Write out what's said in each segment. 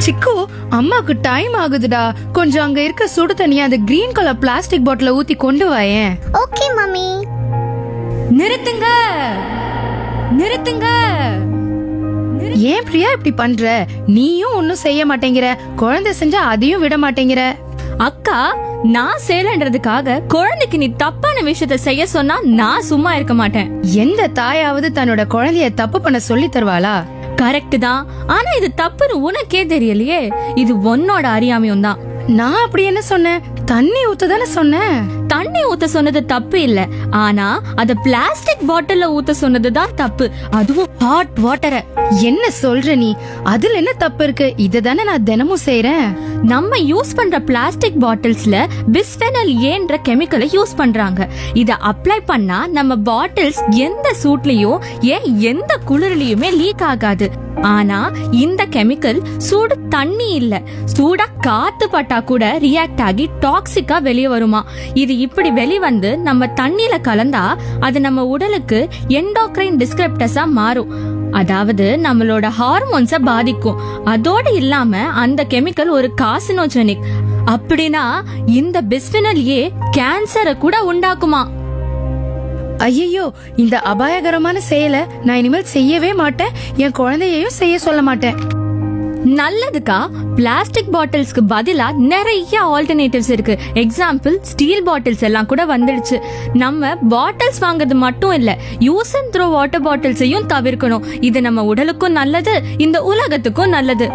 சிக்கு, அம்மாக்கு டைம் ஆகுதுடா. கொஞ்சம் அங்க இருக்க சுடு தண்ணிய அந்த கிரீன் கலர் பிளாஸ்டிக் பாட்டில ஊத்தி கொண்டு வாயேன். Okay mummy. நிறுத்துங்க, நிறுத்துங்க. ஏன் பிரியா இப்படி பண்ற? நீயும் ஒன்னும் செய்ய மாட்டேங்கிற, குழந்தை செஞ்சா அதையும் விட மாட்டேங்கிற. அக்கா, நான் செய்யலன்றதுக்காக குழந்தைக்கு நீ தப்பான விஷயத்த செய்ய சொன்னா நான் சும்மா இருக்க மாட்டேன். எந்த தாயாவது தன்னோட குழந்தைய தப்பு பண்ண சொல்லி தருவாளா? கரெக்ட் தான். ஆனா இது தப்புன்னு உனக்கே தெரியலையே. இது உன்னோட அறியாமையும் தான். நான் அப்படி என்ன சொன்னேன்? தண்ணி ஊத்ததானே சொன்னேன். தண்ணி ஊத்த சொன்னது தப்பு இல்ல, ஆனா அத பிளாஸ்டிக் பாட்டில்ல ஊத்த சொன்னதுதான் தப்பு. அதுவும் ஹாட் வாட்டரை. என்ன சொல்ற நீ? அதுல என்ன தப்பு இருக்கு? இததானே நான் தினமும் செய்யறேன். நம்ம யூஸ் பண்ற பிளாஸ்டிக் பாட்டில்ஸ்ல பிஸ்பெனல் ஏன்ற கெமிக்கலை யூஸ் பண்றாங்க. இத அப்ளை பண்ணா நம்ம பாட்டில்ஸ் எந்த சூட்லயும் ஏன் எந்த குளிர்லயுமே லீக் ஆகாது. ஆனா இந்த கெமிக்கல் சூடு தண்ணி இல்ல, சூடா காத்து பட்டா கூட ரியாக்ட் ஆகி டாக்ஸிக்கா வெளியே வருமா. இது இப்படி வெளிவந்து நம்ம தண்ணியில கலந்தா அது நம்ம உடலுக்கு எண்டோக்ரைன் டிஸ்கிரிப்டர்ஸா மாறும். அதாவது நம்மளோட ஹார்மோன்ஸ பாதிக்கும். அதோடு இல்லாம அந்த கெமிக்கல் ஒரு கார்சினோஜெனிக். அப்படின்னா இந்த பிஸ்பெனல் ஏ கேன்சரை கூட உண்டாக்குமா. ஐயோ, இந்த அபாயகரமான செயலை நான் இனிமேல் செய்யவே மாட்டேன். என் குழந்தையையும் செய்ய சொல்ல மாட்டேன். நல்லதுக்கா. பிளாஸ்டிக் பாட்டில்ஸ்க்கு பதிலா நிறைய ஆல்டர்னேட்டிவ்ஸ் இருக்கு. எக்ஸாம்பிள், ஸ்டீல் பாட்டில்ஸ் எல்லாம் கூட வந்துடுச்சு. நம்ம பாட்டில்ஸ் வாங்குறது மட்டும் இல்ல, யூஸ் அண்ட் த்ரோ வாட்டர் பாட்டில்ஸையும் தவிர்க்கணும். இது நம்ம உடலுக்கும் நல்லது, இந்த உலகத்துக்கும் நல்லது.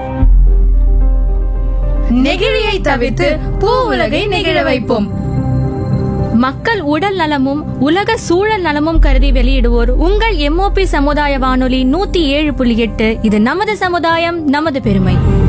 நெகிழியை தவிர்த்து பூ உலகை நெகிழ வைப்போம். மக்கள் உடல் நலமும் உலக சூழல் நலமும் கருதி வெளியிடுவோர் உங்கள் MOP சமுதாய வானொலி 107.8. இது நமது சமுதாயம், நமது பெருமை.